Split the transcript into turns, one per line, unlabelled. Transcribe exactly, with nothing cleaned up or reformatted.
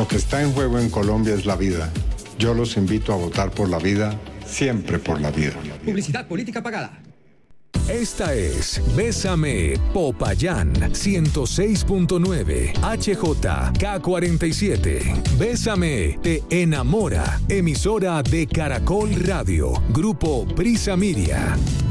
que está en juego en Colombia es la vida. Yo los invito a votar por la vida, siempre por la vida.
Publicidad política pagada.
Esta es Bésame Popayán ciento seis punto nueve H J K cuarenta y siete. Bésame te enamora. Emisora de Caracol Radio. Grupo Prisa Miria.